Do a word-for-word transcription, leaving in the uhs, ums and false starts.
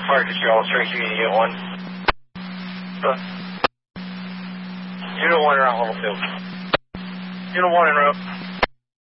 Park Control, Tracy, Unit one. Uh, Unit one around level two. Unit one en route.